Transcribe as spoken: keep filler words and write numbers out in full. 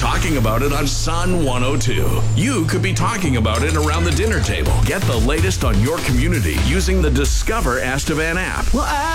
talking about it on Sun one oh two. You could be talking about it around the dinner table. Get the latest on your community using the Discover Estevan app. Well, I